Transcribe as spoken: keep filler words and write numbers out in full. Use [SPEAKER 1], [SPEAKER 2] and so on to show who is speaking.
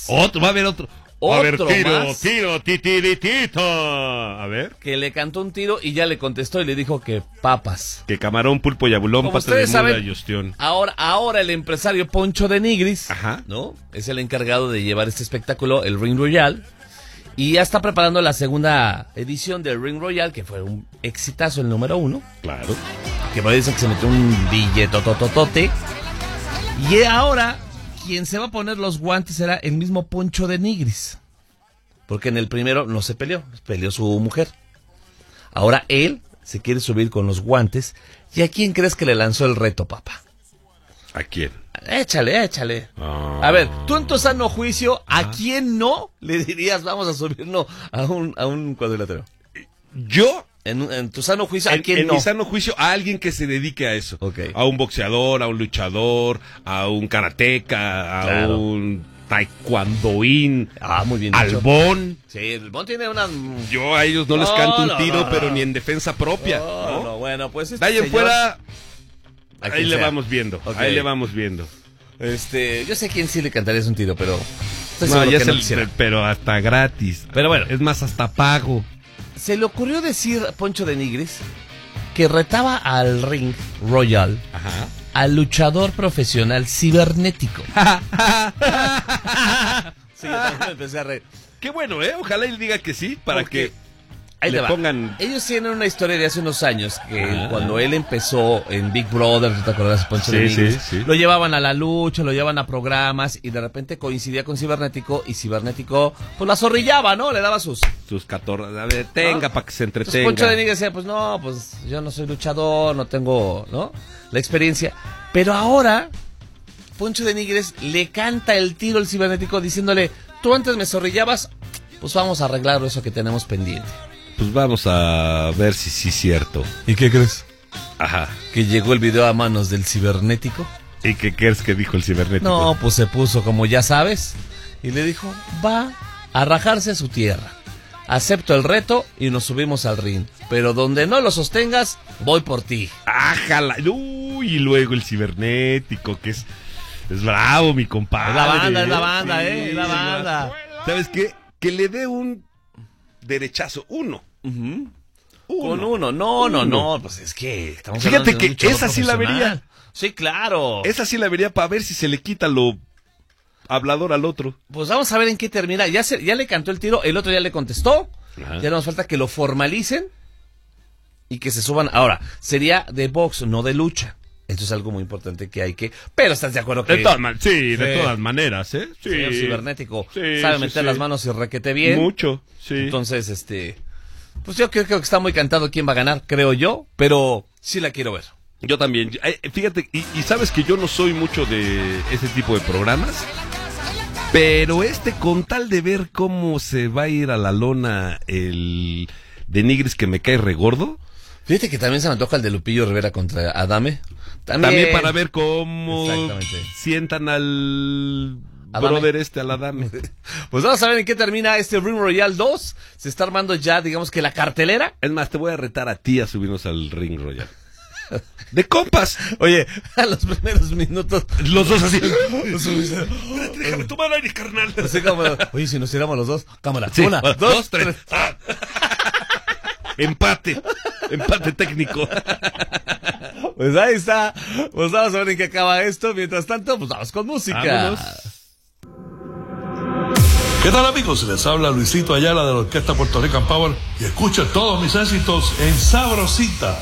[SPEAKER 1] Otro, va a haber otro.
[SPEAKER 2] Otro
[SPEAKER 1] a ver, tiro,
[SPEAKER 2] más.
[SPEAKER 1] tiro, titiritito. A ver.
[SPEAKER 2] Que le cantó un tiro y ya le contestó y le dijo que papas.
[SPEAKER 1] Que camarón, pulpo y abulón,
[SPEAKER 2] Como
[SPEAKER 1] pata de
[SPEAKER 2] ustedes
[SPEAKER 1] mula
[SPEAKER 2] saben,
[SPEAKER 1] y ostión.
[SPEAKER 2] Ahora, ahora el empresario Poncho de Nigris,
[SPEAKER 1] Ajá.
[SPEAKER 2] ¿no? Es el encargado de llevar este espectáculo, el Ring Royal. Y ya está preparando la segunda edición del Ring Royal, que fue un exitazo, el número uno.
[SPEAKER 1] Claro.
[SPEAKER 2] Que parece que se metió un billetototote. Y ahora, quien se va a poner los guantes será el mismo Poncho de Nigris. Porque en el primero no se peleó, peleó su mujer. Ahora él se quiere subir con los guantes. ¿Y a quién crees que le lanzó el reto, papá?
[SPEAKER 1] ¿A quién?
[SPEAKER 2] Échale, échale.
[SPEAKER 1] Ah.
[SPEAKER 2] A ver, tú en tu sano juicio, ¿a ah. quién no le dirías vamos a subirnos a un, a un cuadrilátero?
[SPEAKER 1] ¿Yo?
[SPEAKER 2] En, en tu sano juicio, ¿a
[SPEAKER 1] en,
[SPEAKER 2] quién
[SPEAKER 1] en
[SPEAKER 2] no?
[SPEAKER 1] En mi sano juicio, a alguien que se dedique a eso.
[SPEAKER 2] Okay.
[SPEAKER 1] A un boxeador, a un luchador, a un karateca, a
[SPEAKER 2] claro.
[SPEAKER 1] un taekwondoín.
[SPEAKER 2] Ah, muy bien
[SPEAKER 1] al Bon.
[SPEAKER 2] Sí, el Bon tiene unas...
[SPEAKER 1] Yo a ellos no les canto
[SPEAKER 2] no,
[SPEAKER 1] un
[SPEAKER 2] no,
[SPEAKER 1] tiro,
[SPEAKER 2] no, no.
[SPEAKER 1] pero ni en defensa propia.
[SPEAKER 2] No,
[SPEAKER 1] ¿no?
[SPEAKER 2] no, bueno, pues este
[SPEAKER 1] de ahí en
[SPEAKER 2] señor...
[SPEAKER 1] fuera, ahí le
[SPEAKER 2] sea.
[SPEAKER 1] vamos viendo. Okay. Ahí le vamos viendo.
[SPEAKER 2] Este, yo sé quién sí le cantarías un tiro, pero...
[SPEAKER 1] No, ya es el, pero hasta gratis.
[SPEAKER 2] Pero bueno.
[SPEAKER 1] Es más, hasta pago.
[SPEAKER 2] Se le ocurrió decir a Poncho de Nigris que retaba al Ring Royal
[SPEAKER 1] Ajá.
[SPEAKER 2] al luchador profesional cibernético. Sí, yo también empecé a reír.
[SPEAKER 1] Qué bueno, ¿eh? Ojalá él diga que sí, para Porque... que...
[SPEAKER 2] Ahí
[SPEAKER 1] le
[SPEAKER 2] te va.
[SPEAKER 1] pongan...
[SPEAKER 2] Ellos tienen una historia de hace unos años que
[SPEAKER 1] ah.
[SPEAKER 2] cuando él empezó en Big Brother, ¿tú te acuerdas, Poncho
[SPEAKER 1] sí,
[SPEAKER 2] de Nigris?
[SPEAKER 1] Sí, sí.
[SPEAKER 2] Lo llevaban a la lucha, lo llevaban a programas y de repente coincidía con Cibernético y Cibernético pues la zorrillaba, ¿no? Le daba sus...
[SPEAKER 1] Sus catorras, a ver, tenga ¿no? para que se entretenga.
[SPEAKER 2] Entonces Poncho de Nigris decía, pues no, pues yo no soy luchador, no tengo, ¿no? La experiencia. Pero ahora, Poncho de Nigris le canta el tiro al Cibernético diciéndole, tú antes me zorrillabas, pues vamos a arreglar eso que tenemos pendiente.
[SPEAKER 1] Pues vamos a ver si sí es cierto.
[SPEAKER 2] ¿Y qué crees?
[SPEAKER 1] Ajá.
[SPEAKER 2] Que llegó el video a manos del Cibernético.
[SPEAKER 1] ¿Y qué crees que dijo el Cibernético?
[SPEAKER 2] No, pues se puso como ya sabes. Y le dijo, va a rajarse a su tierra. Acepto el reto y nos subimos al ring. Pero donde no lo sostengas, voy por ti.
[SPEAKER 1] ¡Ájala! Uy, y luego el Cibernético, que es, es bravo, mi compadre.
[SPEAKER 2] Es la banda, es la banda,
[SPEAKER 1] sí,
[SPEAKER 2] eh, es la banda.
[SPEAKER 1] ¿Sabes qué? Que le dé un... derechazo, uno.
[SPEAKER 2] Uh-huh.
[SPEAKER 1] uno.
[SPEAKER 2] Con uno, no, uno. no, no, pues es que estamos
[SPEAKER 1] Fíjate que esa sí la vería.
[SPEAKER 2] Sí, claro.
[SPEAKER 1] Esa sí la vería para ver si se le quita lo hablador al otro.
[SPEAKER 2] Pues vamos a ver en qué termina. Ya se, ya le cantó el tiro, el otro ya le contestó. Ajá. Ya nos falta que lo formalicen y que se suban. Ahora, sería de box, no de lucha. Esto es algo muy importante que hay que... Pero ¿estás de acuerdo que...?
[SPEAKER 1] De todas man- sí, de sí. todas maneras, ¿eh? Sí.
[SPEAKER 2] Señor Cibernético
[SPEAKER 1] sí,
[SPEAKER 2] sabe
[SPEAKER 1] sí,
[SPEAKER 2] meter
[SPEAKER 1] sí.
[SPEAKER 2] las manos y requete bien.
[SPEAKER 1] Mucho, sí.
[SPEAKER 2] Entonces, este... Pues yo creo, creo que está muy cantado quién va a ganar, creo yo. Pero sí la quiero ver.
[SPEAKER 1] Yo también. Fíjate, y, y sabes que yo no soy mucho de ese tipo de programas. Pero este, con tal de ver cómo se va a ir a la lona el de Nigris que me cae regordo...
[SPEAKER 2] Fíjate que también se me antoja el de Lupillo Rivera contra Adame.
[SPEAKER 1] También, también para ver cómo sientan al Adame. brother este, al Adame.
[SPEAKER 2] Pues vamos a ver en qué termina este Ring Royal dos. Se está armando ya, digamos que la cartelera.
[SPEAKER 1] Es más, te voy a retar a ti a subirnos al Ring Royal. De compas.
[SPEAKER 2] Oye, a los primeros minutos.
[SPEAKER 1] Los dos así. Espérate, déjame tomar aire, carnal.
[SPEAKER 2] Así como, oye, si nos tiramos los dos. Cámara.
[SPEAKER 1] Sí.
[SPEAKER 2] Una, dos, dos tres. tres.
[SPEAKER 1] Ah. Empate. Empate técnico.
[SPEAKER 2] Pues ahí está. Pues vamos a ver en qué acaba esto. Mientras tanto, pues vamos con música.
[SPEAKER 1] Vámonos.
[SPEAKER 3] ¿Qué tal, amigos? Les habla Luisito Ayala de la Orquesta Puerto Rican Power y escucha todos mis éxitos en Sabrosita.